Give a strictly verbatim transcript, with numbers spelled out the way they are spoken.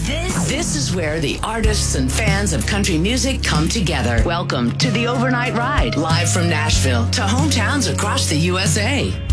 This, this is where the artists and fans of country music come together. Welcome to the Overnight Ride, live from Nashville to hometowns across the U S A.